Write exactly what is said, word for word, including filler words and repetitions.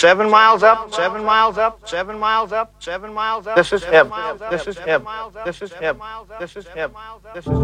Seven miles up, seven miles up, seven miles up, seven miles up. This is him. This is him. This is him. This is him. This is him.